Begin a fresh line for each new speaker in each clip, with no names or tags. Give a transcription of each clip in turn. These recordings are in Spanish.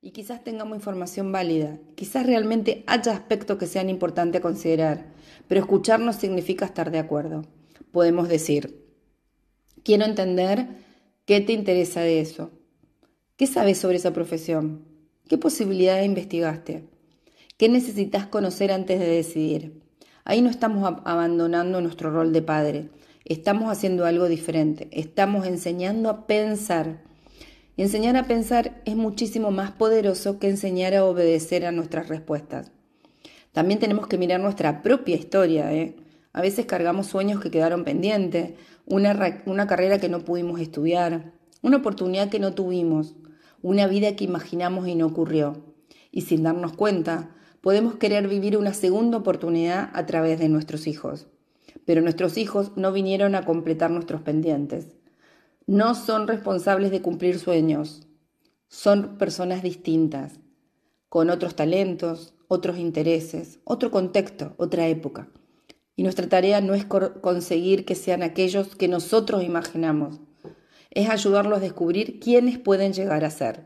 y quizás tengamos información válida, quizás realmente haya aspectos que sean importantes a considerar, pero escuchar no significa estar de acuerdo. Podemos decir, quiero entender qué te interesa de eso, qué sabes sobre esa profesión, qué posibilidades investigaste, qué necesitas conocer antes de decidir. Ahí no estamos abandonando nuestro rol de padre, estamos haciendo algo diferente, estamos enseñando a pensar. Enseñar a pensar es muchísimo más poderoso que enseñar a obedecer a nuestras respuestas. También tenemos que mirar nuestra propia historia, ¿eh? A veces cargamos sueños que quedaron pendientes, una carrera que no pudimos estudiar, una oportunidad que no tuvimos, una vida que imaginamos y no ocurrió. Y sin darnos cuenta, podemos querer vivir una segunda oportunidad a través de nuestros hijos. Pero nuestros hijos no vinieron a completar nuestros pendientes. No son responsables de cumplir sueños. Son personas distintas, con otros talentos, otros intereses, otro contexto, otra época. Y nuestra tarea no es conseguir que sean aquellos que nosotros imaginamos, es ayudarlos a descubrir quiénes pueden llegar a ser.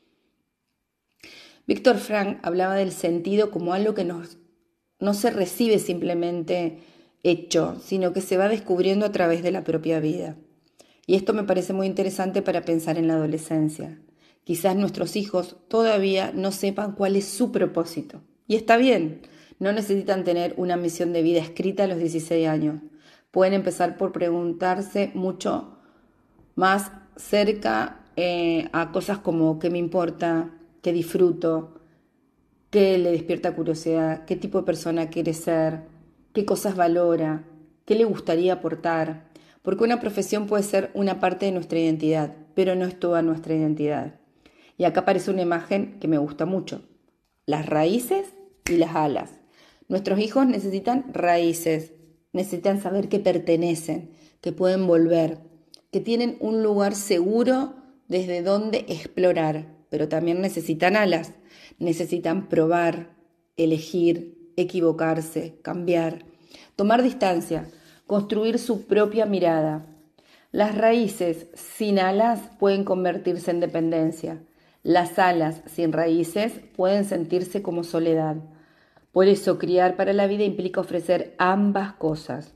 Víctor Frank hablaba del sentido como algo que no se recibe simplemente hecho, sino que se va descubriendo a través de la propia vida. Y esto me parece muy interesante para pensar en la adolescencia. Quizás nuestros hijos todavía no sepan cuál es su propósito. Y está bien, no necesitan tener una misión de vida escrita a los 16 años. Pueden empezar por preguntarse mucho más cerca a cosas como qué me importa, qué disfruto, qué le despierta curiosidad, qué tipo de persona quiere ser, qué cosas valora, qué le gustaría aportar. Porque una profesión puede ser una parte de nuestra identidad, pero no es toda nuestra identidad. Y acá aparece una imagen que me gusta mucho. Las raíces y las alas. Nuestros hijos necesitan raíces, necesitan saber que pertenecen, que pueden volver, que tienen un lugar seguro desde donde explorar, pero también necesitan alas, necesitan probar, elegir, equivocarse, cambiar, tomar distancia, construir su propia mirada. Las raíces sin alas pueden convertirse en dependencia. Las alas sin raíces pueden sentirse como soledad. Por eso, criar para la vida implica ofrecer ambas cosas.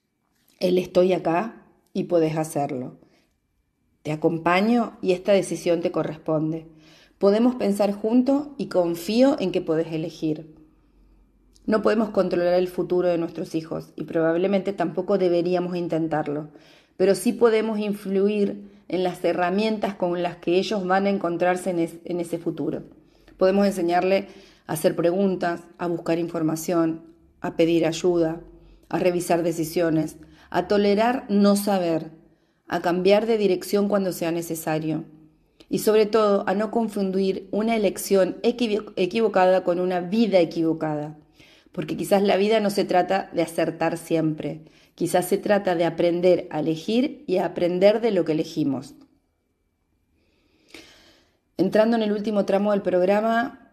El estoy acá y podés hacerlo. Te acompaño y esta decisión te corresponde. Podemos pensar juntos y confío en que podés elegir. No podemos controlar el futuro de nuestros hijos y probablemente tampoco deberíamos intentarlo, pero sí podemos influir en las herramientas con las que ellos van a encontrarse en ese futuro. Podemos enseñarle a hacer preguntas, a buscar información, a pedir ayuda, a revisar decisiones, a tolerar no saber, a cambiar de dirección cuando sea necesario y sobre todo a no confundir una elección equivocada con una vida equivocada. Porque quizás la vida no se trata de acertar siempre, quizás se trata de aprender a elegir y a aprender de lo que elegimos. Entrando en el último tramo del programa,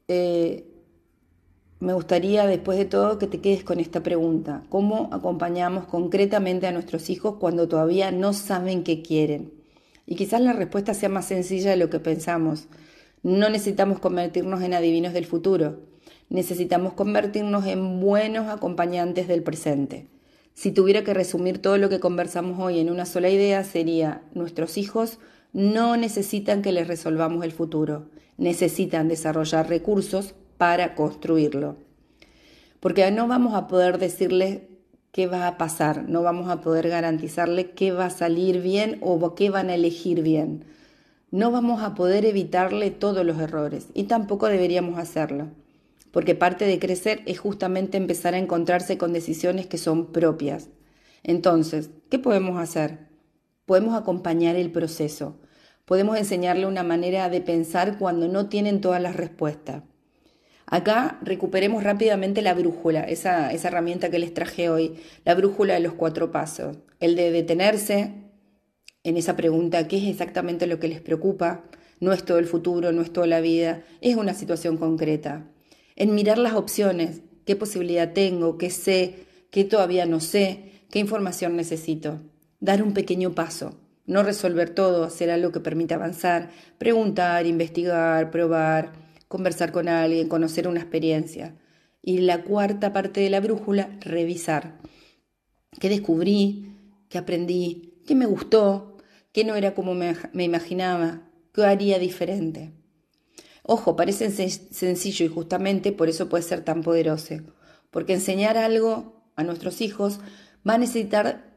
me gustaría después de todo que te quedes con esta pregunta. ¿Cómo acompañamos concretamente a nuestros hijos cuando todavía no saben qué quieren? Y quizás la respuesta sea más sencilla de lo que pensamos. No necesitamos convertirnos en adivinos del futuro. Necesitamos convertirnos en buenos acompañantes del presente. Si tuviera que resumir todo lo que conversamos hoy en una sola idea, sería: nuestros hijos no necesitan que les resolvamos el futuro, necesitan desarrollar recursos para construirlo. Porque no vamos a poder decirles qué va a pasar, no vamos a poder garantizarles qué va a salir bien o qué van a elegir bien. No vamos a poder evitarle todos los errores y tampoco deberíamos hacerlo. Porque parte de crecer es justamente empezar a encontrarse con decisiones que son propias. Entonces, ¿qué podemos hacer? Podemos acompañar el proceso. Podemos enseñarle una manera de pensar cuando no tienen todas las respuestas. Acá recuperemos rápidamente la brújula, esa herramienta que les traje hoy, la brújula de los 4 pasos. El de detenerse en esa pregunta, ¿qué es exactamente lo que les preocupa? No es todo el futuro, no es toda la vida, es una situación concreta. En mirar las opciones, qué posibilidad tengo, qué sé, qué todavía no sé, qué información necesito. Dar un pequeño paso. no resolver todo, hacer algo que permita avanzar, preguntar, investigar, probar, conversar con alguien, conocer una experiencia. Y la cuarta parte de la brújula, revisar. ¿Qué descubrí? ¿Qué aprendí? ¿Qué me gustó? ¿Qué no era como me imaginaba? ¿Qué haría diferente? Ojo, parece sencillo y justamente por eso puede ser tan poderoso. Porque enseñar algo a nuestros hijos va a necesitar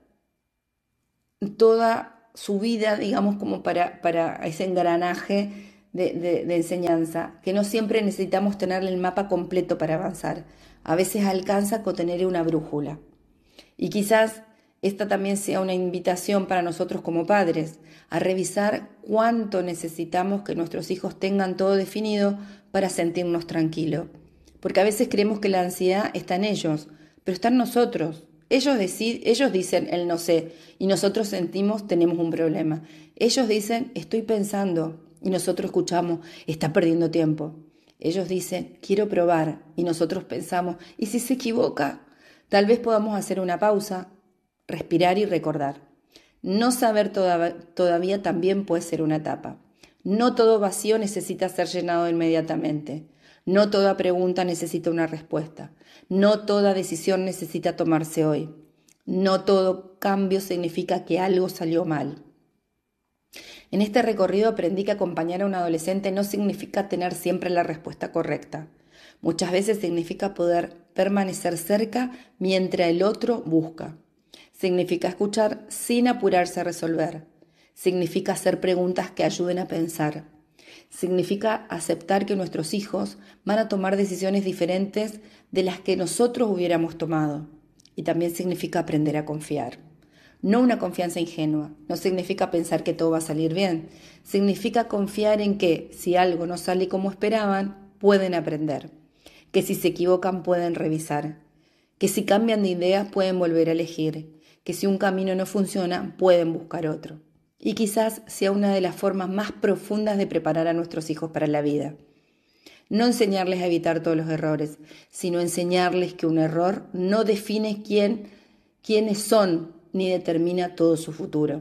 toda su vida, digamos, como para ese engranaje de enseñanza, que no siempre necesitamos tener el mapa completo para avanzar. A veces alcanza con tener una brújula. Y quizás esta también sea una invitación para nosotros como padres, a revisar cuánto necesitamos que nuestros hijos tengan todo definido para sentirnos tranquilos. Porque a veces creemos que la ansiedad está en ellos, pero está en nosotros. Ellos dicen el no sé y nosotros sentimos tenemos un problema. Ellos dicen estoy pensando y nosotros escuchamos está perdiendo tiempo. Ellos dicen quiero probar y nosotros pensamos ¿y si se equivoca? Tal vez podamos hacer una pausa, respirar y recordar. No saber todavía también puede ser una etapa. No todo vacío necesita ser llenado inmediatamente. No toda pregunta necesita una respuesta. No toda decisión necesita tomarse hoy. No todo cambio significa que algo salió mal. En este recorrido aprendí que acompañar a un adolescente no significa tener siempre la respuesta correcta. Muchas veces significa poder permanecer cerca mientras el otro busca. Significa escuchar sin apurarse a resolver. Significa hacer preguntas que ayuden a pensar. Significa aceptar que nuestros hijos van a tomar decisiones diferentes de las que nosotros hubiéramos tomado. Y también significa aprender a confiar. No una confianza ingenua, no significa pensar que todo va a salir bien. Significa confiar en que si algo no sale como esperaban, pueden aprender. Que si se equivocan pueden revisar. Que si cambian de idea pueden volver a elegir. Que si un camino no funciona, pueden buscar otro. Y quizás sea una de las formas más profundas de preparar a nuestros hijos para la vida. No enseñarles a evitar todos los errores, sino enseñarles que un error no define quiénes son ni determina todo su futuro.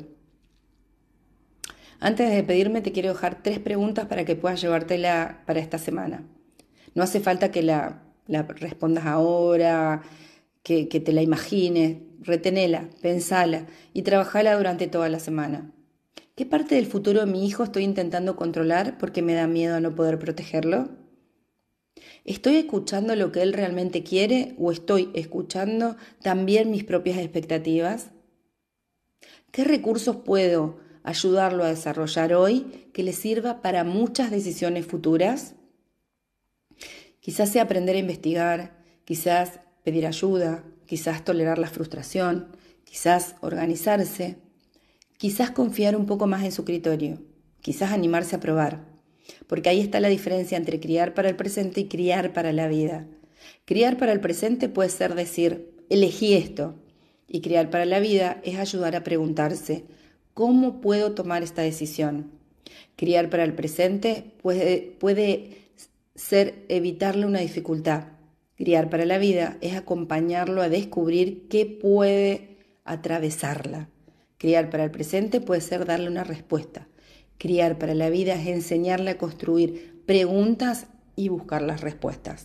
Antes de despedirme te quiero dejar 3 preguntas para que puedas llevártela para esta semana. No hace falta que la respondas ahora, que te la imagines, retenela, pensala y trabajala durante toda la semana. ¿Qué parte del futuro de mi hijo estoy intentando controlar porque me da miedo a no poder protegerlo? ¿Estoy escuchando lo que él realmente quiere o estoy escuchando también mis propias expectativas? ¿Qué recursos puedo ayudarlo a desarrollar hoy que le sirva para muchas decisiones futuras? Quizás sea aprender a investigar, quizás pedir ayuda, quizás tolerar la frustración, quizás organizarse, quizás confiar un poco más en su criterio, quizás animarse a probar, porque ahí está la diferencia entre criar para el presente y criar para la vida. Criar para el presente puede ser decir, elegí esto, y criar para la vida es ayudar a preguntarse, ¿cómo puedo tomar esta decisión? Criar para el presente puede ser evitarle una dificultad. Criar para la vida es acompañarlo a descubrir qué puede atravesarla. Criar para el presente puede ser darle una respuesta. Criar para la vida es enseñarle a construir preguntas y buscar las respuestas.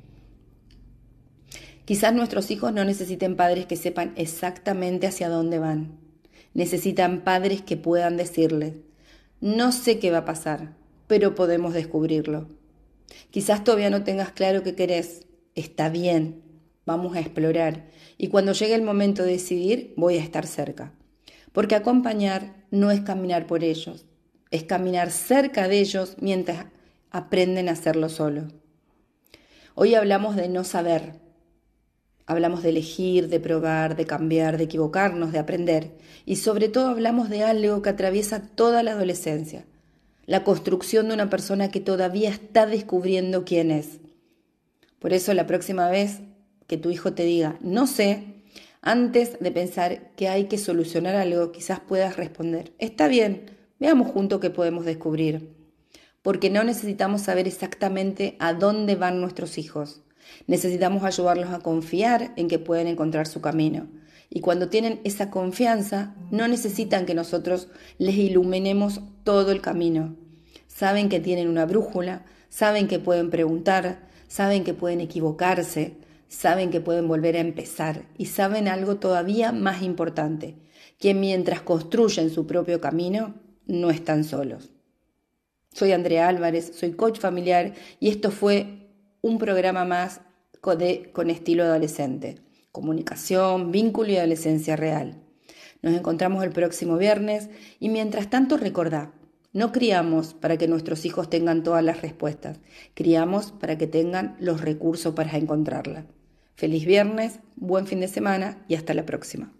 Quizás nuestros hijos no necesiten padres que sepan exactamente hacia dónde van. Necesitan padres que puedan decirles, no sé qué va a pasar, pero podemos descubrirlo. Quizás todavía no tengas claro qué querés. Está bien, vamos a explorar. Y cuando llegue el momento de decidir, voy a estar cerca. Porque acompañar no es caminar por ellos, es caminar cerca de ellos mientras aprenden a hacerlo solo. Hoy hablamos de no saber. Hablamos de elegir, de probar, de cambiar, de equivocarnos, de aprender. Y sobre todo hablamos de algo que atraviesa toda la adolescencia. La construcción de una persona que todavía está descubriendo quién es. Por eso la próxima vez que tu hijo te diga, no sé, antes de pensar que hay que solucionar algo, quizás puedas responder, está bien, veamos juntos qué podemos descubrir. Porque no necesitamos saber exactamente a dónde van nuestros hijos. Necesitamos ayudarlos a confiar en que pueden encontrar su camino. Y cuando tienen esa confianza, no necesitan que nosotros les iluminemos todo el camino. Saben que tienen una brújula, saben que pueden preguntar, saben que pueden equivocarse, saben que pueden volver a empezar y saben algo todavía más importante, que mientras construyen su propio camino, no están solos. Soy Andrea Álvarez, soy coach familiar y esto fue un programa más con estilo adolescente. Comunicación, vínculo y adolescencia real. Nos encontramos el próximo viernes y mientras tanto recordá, no criamos para que nuestros hijos tengan todas las respuestas, criamos para que tengan los recursos para encontrarlas. Feliz viernes, buen fin de semana y hasta la próxima.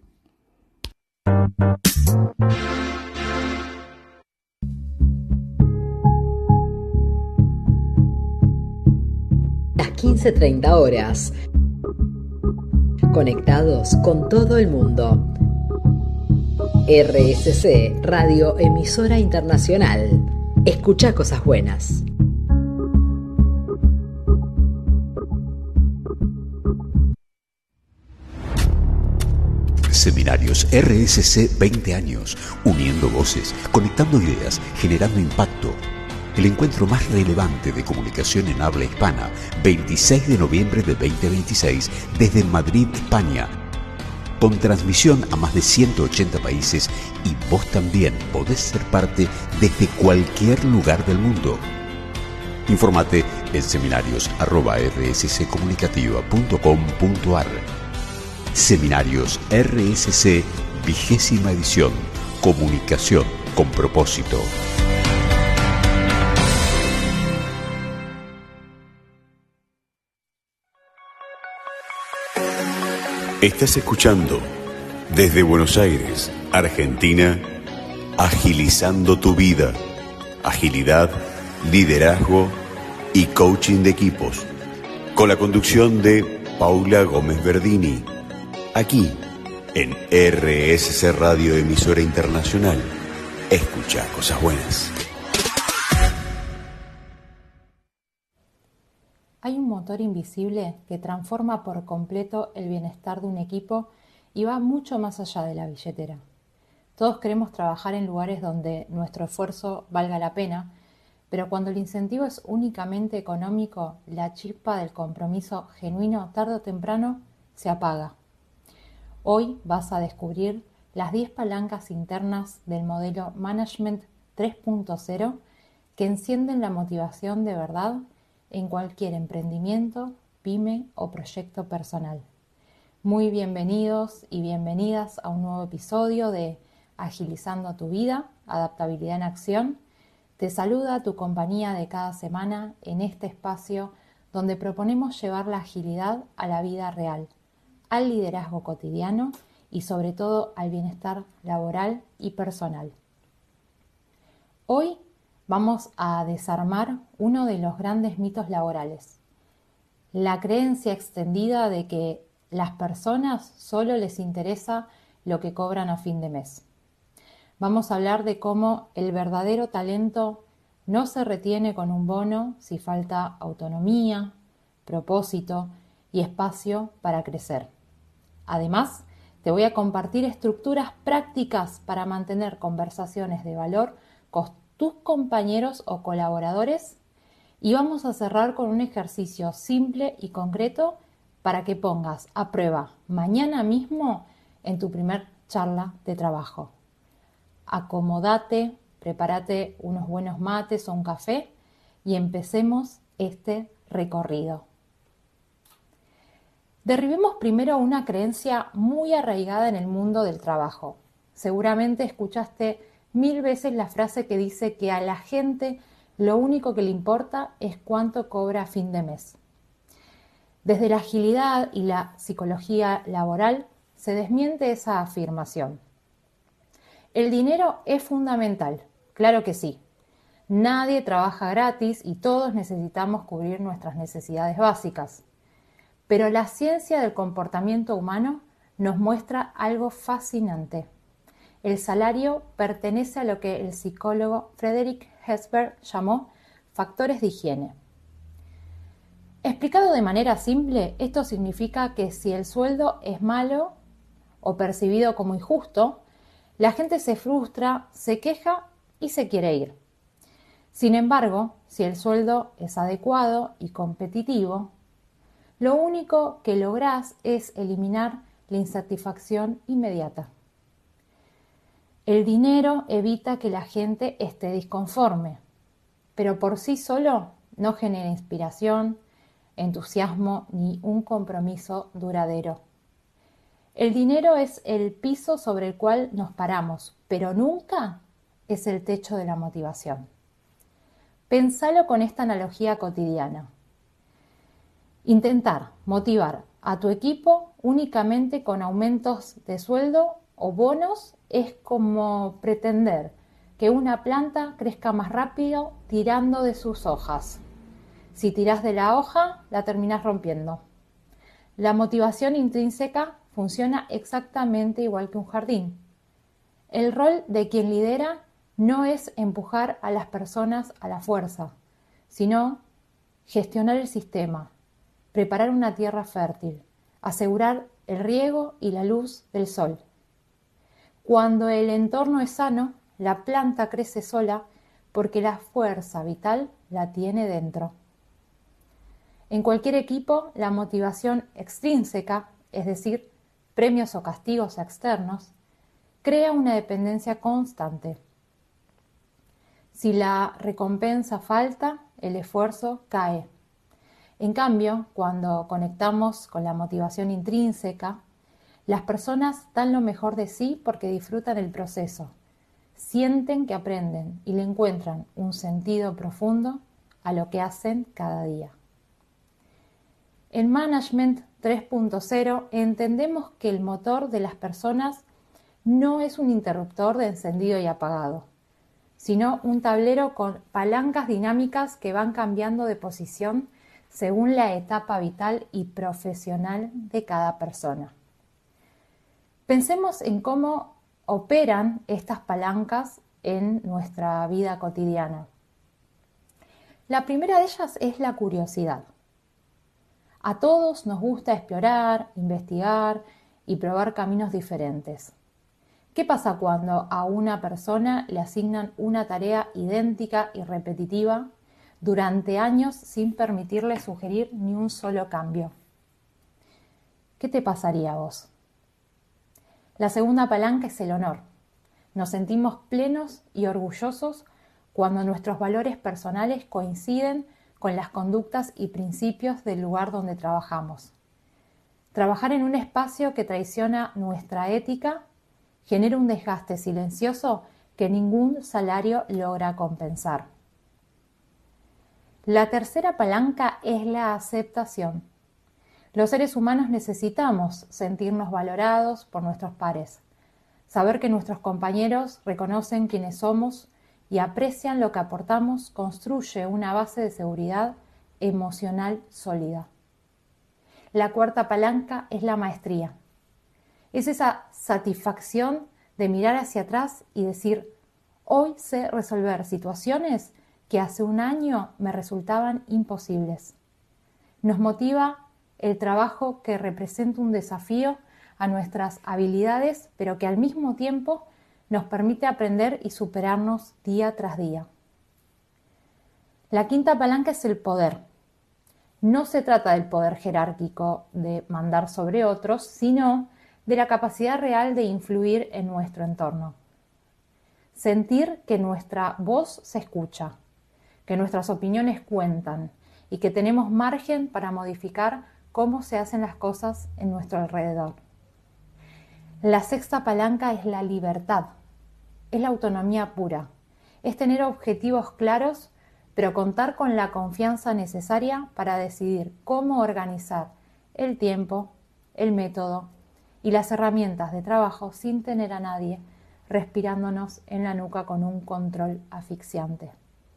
Las 15:30 horas. Conectados con todo el mundo. RSC, Radio Emisora Internacional. Escucha cosas buenas.
Seminarios RSC 20 años, uniendo voces, conectando ideas, generando impacto. El encuentro más relevante de comunicación en habla hispana, 26 de noviembre de 2026, desde Madrid, España. Con transmisión a más de 180 países y vos también podés ser parte desde cualquier lugar del mundo. Infórmate en seminarios@rsccomunicativa.com.ar. Seminarios RSC, 20ª edición. Comunicación con propósito. Estás escuchando desde Buenos Aires, Argentina, Agilizando tu vida. Agilidad, liderazgo y coaching de equipos. Con la conducción de Paula Gómez Verdini. Aquí, en RSC Radio Emisora Internacional. Escucha cosas buenas.
Hay un motor invisible que transforma por completo el bienestar de un equipo y va mucho más allá de la billetera. Todos queremos trabajar en lugares donde nuestro esfuerzo valga la pena, pero cuando el incentivo es únicamente económico, la chispa del compromiso genuino tarde o temprano se apaga. Hoy vas a descubrir las 10 palancas internas del modelo Management 3.0 que encienden la motivación de verdad en cualquier emprendimiento, pyme o proyecto personal. Muy bienvenidos y bienvenidas a un nuevo episodio de Agilizando tu vida, adaptabilidad en acción. Te saluda tu compañía de cada semana en este espacio donde proponemos llevar la agilidad a la vida real, al liderazgo cotidiano y sobre todo al bienestar laboral y personal. Hoy vamos a desarmar uno de los grandes mitos laborales, la creencia extendida de que las personas solo les interesa lo que cobran a fin de mes. Vamos a hablar de cómo el verdadero talento no se retiene con un bono si falta autonomía, propósito y espacio para crecer. Además, te voy a compartir estructuras prácticas para mantener conversaciones de valor con tus compañeros o colaboradores y vamos a cerrar con un ejercicio simple y concreto para que pongas a prueba mañana mismo en tu primer charla de trabajo. Acomódate, prepárate unos buenos mates o un café y empecemos este recorrido. Derribemos primero una creencia muy arraigada en el mundo del trabajo. Seguramente escuchaste 1000 veces la frase que dice que a la gente lo único que le importa es cuánto cobra a fin de mes. Desde la agilidad y la psicología laboral se desmiente esa afirmación. El dinero es fundamental, claro que sí. Nadie trabaja gratis y todos necesitamos cubrir nuestras necesidades básicas. Pero la ciencia del comportamiento humano nos muestra algo fascinante. El salario pertenece a lo que el psicólogo Frederick Hesberg llamó factores de higiene. Explicado de manera simple, esto significa que si el sueldo es malo, o percibido como injusto, la gente se frustra, se queja y se quiere ir. Sin embargo, si el sueldo es adecuado y competitivo, lo único que lográs es eliminar la insatisfacción inmediata. El dinero evita que la gente esté disconforme, pero por sí solo no genera inspiración, entusiasmo ni un compromiso duradero. El dinero es el piso sobre el cual nos paramos, pero nunca es el techo de la motivación. Pensalo con esta analogía cotidiana. Intentar motivar a tu equipo únicamente con aumentos de sueldo o bonos es como pretender que una planta crezca más rápido tirando de sus hojas. Si tirás de la hoja, la terminás rompiendo. La motivación intrínseca funciona exactamente igual que un jardín. El rol de quien lidera no es empujar a las personas a la fuerza, sino gestionar el sistema, preparar una tierra fértil, asegurar el riego y la luz del sol. Cuando el entorno es sano, la planta crece sola porque la fuerza vital la tiene dentro. En cualquier equipo, la motivación extrínseca, es decir, premios o castigos externos, crea una dependencia constante. Si la recompensa falta, el esfuerzo cae. En cambio, cuando conectamos con la motivación intrínseca, las personas dan lo mejor de sí porque disfrutan el proceso, sienten que aprenden y le encuentran un sentido profundo a lo que hacen cada día. En Management 3.0 entendemos que el motor de las personas no es un interruptor de encendido y apagado, sino un tablero con palancas dinámicas que van cambiando de posición según la etapa vital y profesional de cada persona. Pensemos en cómo operan estas palancas en nuestra vida cotidiana. La primera de ellas es la curiosidad. A todos nos gusta explorar, investigar y probar caminos diferentes. ¿Qué pasa cuando a una persona le asignan una tarea idéntica y repetitiva durante años sin permitirle sugerir ni un solo cambio? ¿Qué te pasaría a vos? La segunda palanca es el honor. Nos sentimos plenos y orgullosos cuando nuestros valores personales coinciden con las conductas y principios del lugar donde trabajamos. Trabajar en un espacio que traiciona nuestra ética genera un desgaste silencioso que ningún salario logra compensar. La tercera palanca es la aceptación. Los seres humanos necesitamos sentirnos valorados por nuestros pares, saber que nuestros compañeros reconocen quiénes somos y aprecian lo que aportamos construye una base de seguridad emocional sólida. La cuarta palanca es la maestría. Es esa satisfacción de mirar hacia atrás y decir, hoy sé resolver situaciones que hace un año me resultaban imposibles. Nos motiva el trabajo que representa un desafío a nuestras habilidades, pero que al mismo tiempo nos permite aprender y superarnos día tras día. La quinta palanca es el poder. No se trata del poder jerárquico de mandar sobre otros, sino de la capacidad real de influir en nuestro entorno. Sentir que nuestra voz se escucha, que nuestras opiniones cuentan y que tenemos margen para modificar cómo se hacen las cosas en nuestro alrededor. La sexta palanca es la libertad. Es la autonomía pura, es tener objetivos claros, pero contar con la confianza necesaria para decidir cómo organizar el tiempo, el método y las herramientas de trabajo sin tener a nadie respirándonos en la nuca con un control asfixiante.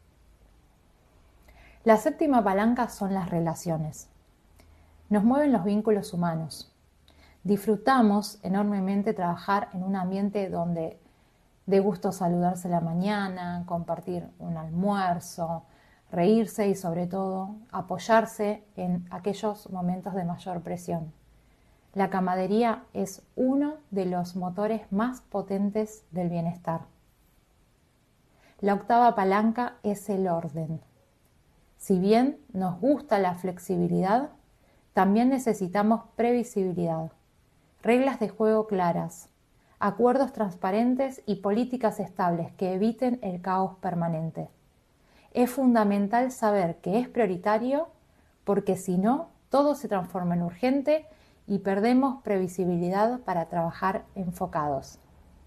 La séptima palanca son las relaciones. Nos mueven los vínculos humanos. Disfrutamos enormemente trabajar en un ambiente donde de gusto saludarse a la mañana, compartir un almuerzo, reírse y sobre todo apoyarse en aquellos momentos de mayor presión. la camaradería es uno de los motores más potentes del bienestar. La octava palanca es el orden. Si bien nos gusta la flexibilidad, también necesitamos previsibilidad, reglas de juego claras, acuerdos transparentes y políticas estables que eviten el caos permanente. Es fundamental saber qué es prioritario, porque si no, todo se transforma en urgente y perdemos previsibilidad para trabajar enfocados.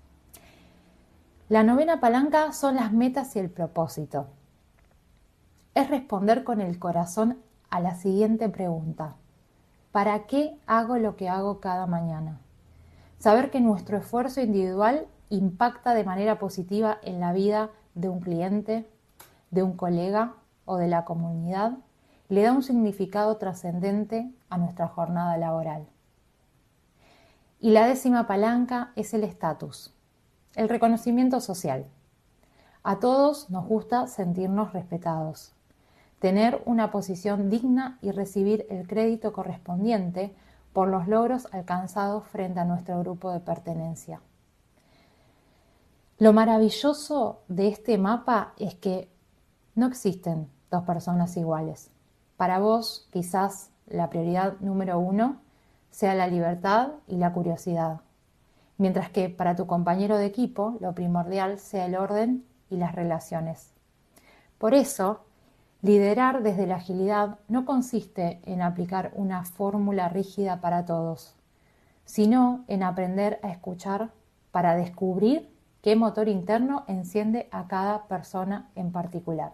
La novena palanca son las metas y el propósito. Es responder con el corazón a la siguiente pregunta: ¿para qué hago lo que hago cada mañana? Saber que nuestro esfuerzo individual impacta de manera positiva en la vida de un cliente, de un colega o de la comunidad, le da un significado trascendente a nuestra jornada laboral. Y la décima palanca es el estatus, el reconocimiento social. A todos nos gusta sentirnos respetados, tener una posición digna y recibir el crédito correspondiente por los logros alcanzados frente a nuestro grupo de pertenencia. Lo maravilloso de este mapa es que no existen dos personas iguales. Para vos, quizás la prioridad número 1 sea la libertad y la curiosidad, mientras que para tu compañero de equipo lo primordial sea el orden y las relaciones. Por eso, liderar desde la agilidad no consiste en aplicar una fórmula rígida para todos, sino en aprender a escuchar para descubrir qué motor interno enciende a cada persona en particular.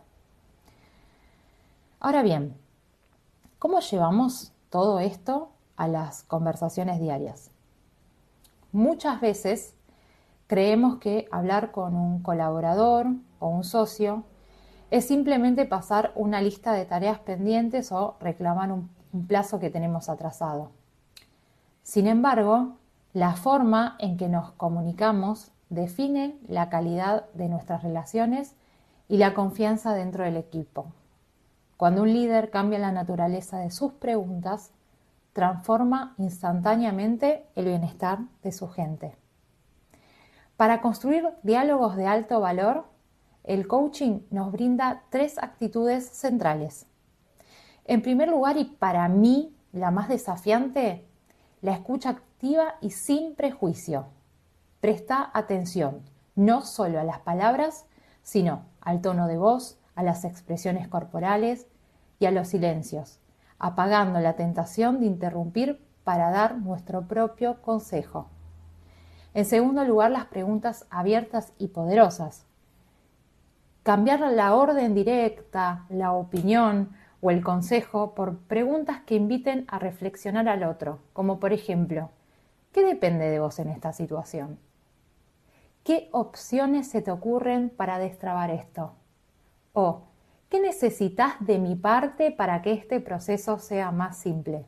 Ahora bien, ¿cómo llevamos todo esto a las conversaciones diarias? Muchas veces creemos que hablar con un colaborador o un socio es simplemente pasar una lista de tareas pendientes o reclamar un plazo que tenemos atrasado. Sin embargo, la forma en que nos comunicamos define la calidad de nuestras relaciones y la confianza dentro del equipo. Cuando un líder cambia la naturaleza de sus preguntas, transforma instantáneamente el bienestar de su gente. Para construir diálogos de alto valor, el coaching nos brinda 3 actitudes centrales. En primer lugar, y para mí la más desafiante, la escucha activa y sin prejuicio. Presta atención, no solo a las palabras, sino al tono de voz, a las expresiones corporales y a los silencios, apagando la tentación de interrumpir para dar nuestro propio consejo. En segundo lugar, las preguntas abiertas y poderosas. Cambiar la orden directa, la opinión o el consejo por preguntas que inviten a reflexionar al otro, como por ejemplo, ¿qué depende de vos en esta situación? ¿Qué opciones se te ocurren para destrabar esto? O, ¿qué necesitas de mi parte para que este proceso sea más simple?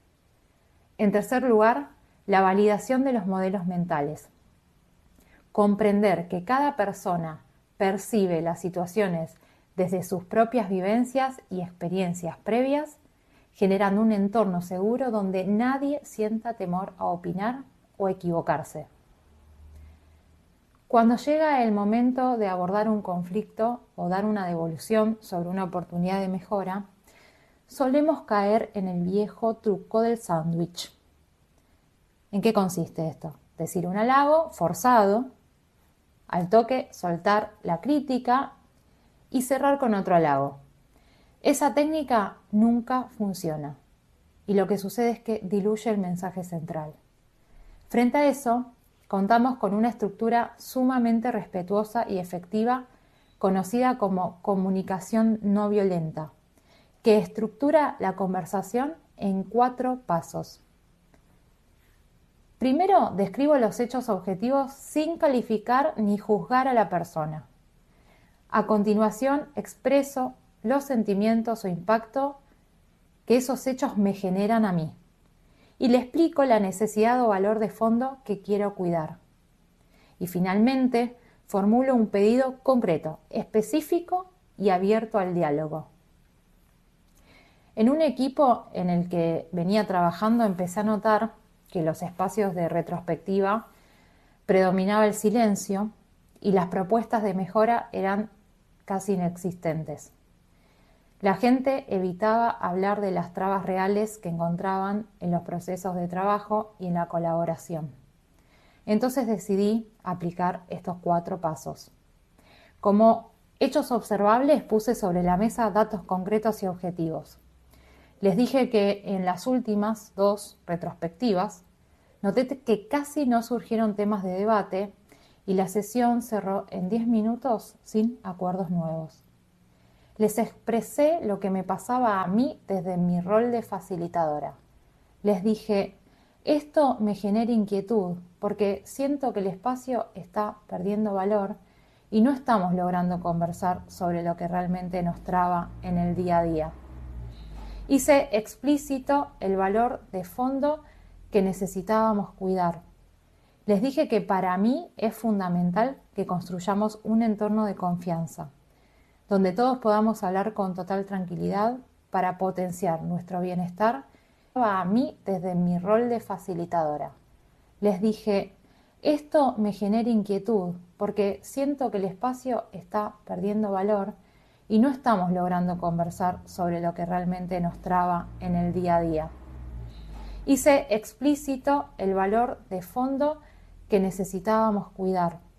En tercer lugar, la validación de los modelos mentales. Comprender que cada persona percibe las situaciones desde sus propias vivencias y experiencias previas, generando un entorno seguro donde nadie sienta temor a opinar o equivocarse. Cuando llega el momento de abordar un conflicto o dar una devolución sobre una oportunidad de mejora, solemos caer en el viejo truco del sándwich. ¿En qué consiste esto? Decir un halago forzado, al toque soltar la crítica y cerrar con otro halago. Esa técnica nunca funciona y lo que sucede es que diluye el mensaje central. Frente a eso, contamos con una estructura sumamente respetuosa y efectiva conocida como comunicación no violenta, que estructura la conversación en 4 pasos. Primero, describo los hechos objetivos sin calificar ni juzgar a la persona. A continuación, expreso los sentimientos o impacto que esos hechos me generan a mí y le explico la necesidad o valor de fondo que quiero cuidar. Y finalmente, formulo un pedido concreto, específico y abierto al diálogo. En un equipo en el que venía trabajando empecé a notar que los espacios de retrospectiva predominaba el silencio y las propuestas de mejora eran casi inexistentes. La gente evitaba hablar de las trabas reales que encontraban en los procesos de trabajo y en la colaboración. Entonces decidí aplicar estos 4 pasos. Como hechos observables puse sobre la mesa datos concretos y objetivos. Les dije que en las últimas 2 retrospectivas noté que casi no surgieron temas de debate y la sesión cerró en 10 minutos sin acuerdos nuevos. Les expresé lo que me pasaba a mí desde mi rol de facilitadora. Les dije, esto me genera inquietud porque siento que el espacio está perdiendo valor y no estamos logrando conversar sobre lo que realmente nos traba en el día a día. Hice explícito el valor de fondo que necesitábamos cuidar. Les dije que para mí es fundamental que construyamos un entorno de confianza, donde todos podamos hablar con total tranquilidad para potenciar nuestro bienestar. A mí desde mi rol de facilitadora. Les dije, esto me genera inquietud porque siento que el espacio está perdiendo valor y no estamos logrando conversar sobre lo que realmente nos traba en el día a día. Hice explícito el valor de fondo que necesitábamos cuidar.